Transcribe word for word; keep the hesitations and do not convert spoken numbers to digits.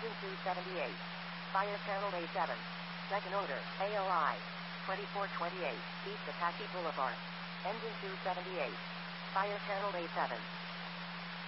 Engine two seventy-eight. Fire Channel A seven. Second order, A O I. twenty-four twenty-eight, East Apache Boulevard. Engine two seventy-eight. Fire Channel A seven.